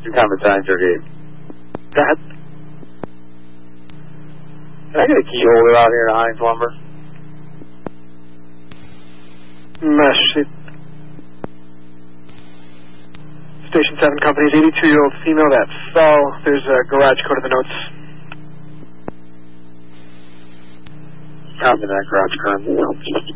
Common 938. Go ahead. Can I get a key holder out here to Heinz Lumber? Station 7 Company's 82-year-old female that fell. There's a garage code in the notes. Copy that, garage code.